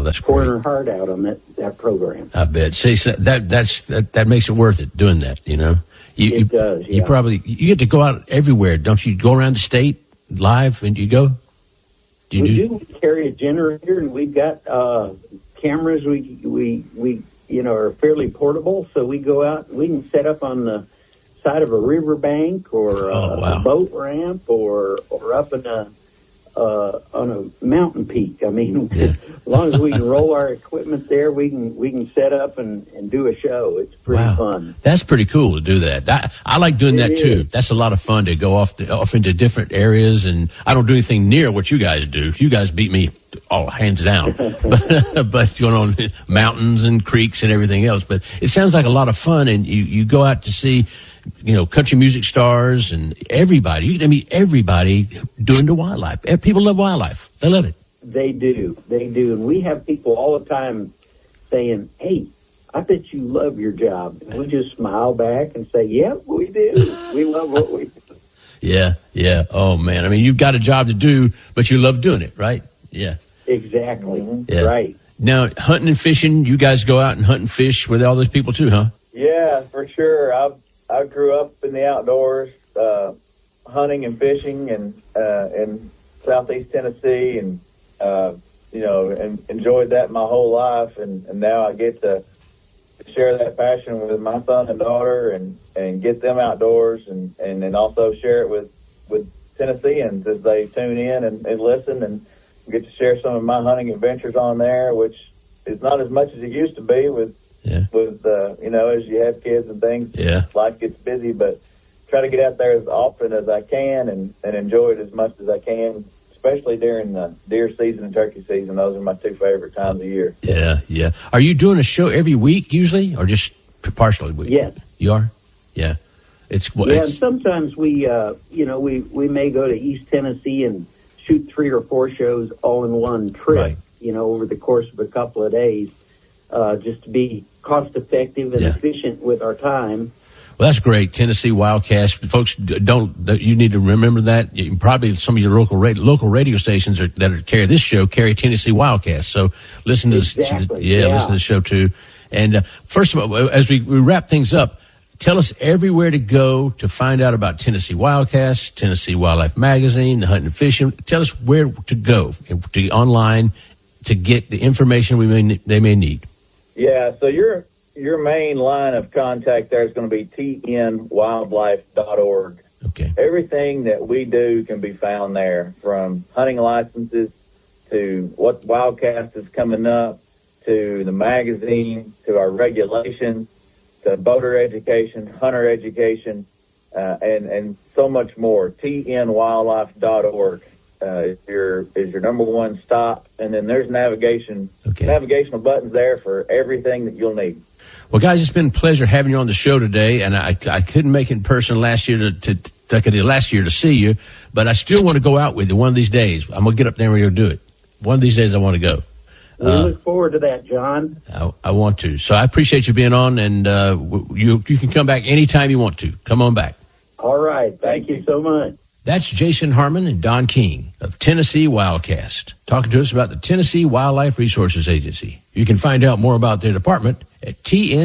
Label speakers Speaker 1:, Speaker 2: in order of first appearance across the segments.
Speaker 1: that's
Speaker 2: pouring
Speaker 1: great.
Speaker 2: her heart out on that program.
Speaker 1: I bet. See, so that makes it worth it doing that. You know,
Speaker 2: It does. Yeah.
Speaker 1: You get to go out everywhere, don't you? Go around the state live, and you go.
Speaker 2: We do carry a generator, and we've got cameras. We are fairly portable, so we go out. We can set up on the side of a riverbank or a boat ramp or up on a mountain peak. I mean, as long as we can roll our equipment there, we can set up and do a show. It's pretty fun.
Speaker 1: That's pretty cool to do that. I like doing that too. That's a lot of fun to go off into different areas, and I don't do anything near what you guys do. You guys beat me all hands down, but going on mountains and creeks and everything else. But it sounds like a lot of fun, and you go out to see, country music stars and everybody. You get to meet everybody doing the wildlife. People love wildlife. They love it.
Speaker 2: They do. And we have people all the time saying, "Hey, I bet you love your job." And we just smile back and say, "Yeah, we do. We love what we do."
Speaker 1: Yeah. Oh, man. I mean, you've got a job to do, but you love doing it, right? Yeah.
Speaker 2: Exactly.
Speaker 3: Mm-hmm.
Speaker 1: Yeah.
Speaker 2: Right.
Speaker 1: Now, hunting and fishing, you guys go out and hunt and fish with all those people too, huh?
Speaker 3: Yeah, for sure. I grew up in the outdoors, hunting and fishing, and in southeast Tennessee, and and enjoyed that my whole life. And now I get to share that passion with my son and daughter, and get them outdoors, and then also share it with Tennesseans as they tune in and listen, and get to share some of my hunting adventures on there, which is not as much as it used to be with as you have kids and things.
Speaker 1: Yeah.
Speaker 3: Life gets busy, but try to get out there as often as I can and enjoy it as much as I can, especially during the deer season and turkey season. Those are my two favorite times of year.
Speaker 1: Yeah. Are you doing a show every week usually, or just partially week?
Speaker 2: Yes.
Speaker 1: You are? Yeah.
Speaker 2: And sometimes we may go to East Tennessee and shoot 3 or 4 shows all in one trip,
Speaker 1: right,
Speaker 2: over the course of a couple of days, just to be cost effective and efficient with our time.
Speaker 1: Well, that's great. Tennessee Wildcast. Folks, you need to remember that. Probably some of your local radio stations that carry this show carry Tennessee Wildcast. So listen to listen to the show too. And first of all, as we wrap things up, tell us everywhere to go to find out about Tennessee Wildcast, Tennessee Wildlife Magazine, the hunting and fishing. Tell us where to go to online to get the information they may need.
Speaker 3: Yeah, so your main line of contact there is going to be tnwildlife.org.
Speaker 1: Okay.
Speaker 3: Everything that we do can be found there, from hunting licenses to what Wildcast is coming up, to the magazine, to our regulations, to boater education, hunter education, and so much more. tnwildlife.org is your number one stop, and then there's navigational buttons there for everything that you'll need.
Speaker 1: Well, guys, it's been a pleasure having you on the show today, and I couldn't make it in person last year to see you, but I still want to go out with you one of these days. I'm gonna get up there and we're gonna do it. One of these days, I want to go.
Speaker 2: We look forward to that, John.
Speaker 1: I want to. So I appreciate you being on, and you can come back anytime you want to. Come on back.
Speaker 2: All right. Thank you so much.
Speaker 1: That's Jason Harmon and Don King of Tennessee Wildcast, talking to us about the Tennessee Wildlife Resources Agency. You can find out more about their department at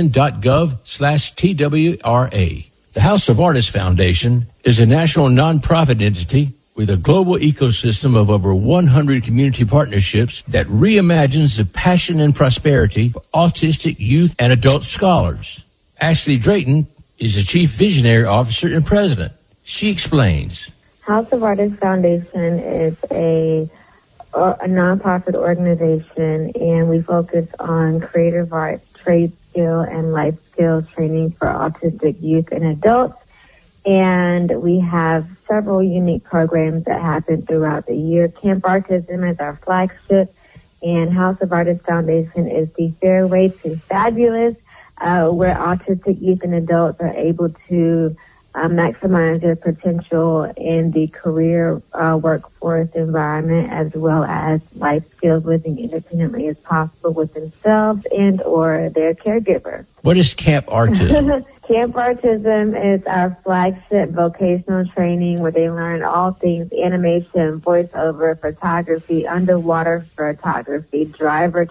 Speaker 1: tn.gov/TWRA. The House of Artists Foundation is a national nonprofit entity with a global ecosystem of over 100 community partnerships that reimagines the passion and prosperity for autistic youth and adult scholars. Ashley Drayton is the Chief Visionary Officer and President. She explains.
Speaker 4: House of Artists Foundation is a nonprofit organization, and we focus on creative arts, trade skill, and life skills training for autistic youth and adults. And we have several unique programs that happen throughout the year. Camp Artism is our flagship, and House of Artists Foundation is the fairway to fabulous, where autistic youth and adults are able to maximize their potential in the career workforce environment, as well as life skills, living independently as possible with themselves and or their caregiver.
Speaker 1: What is Camp Artism?
Speaker 4: Camp Artism is our flagship vocational training where they learn all things animation, voiceover, photography, underwater photography, driver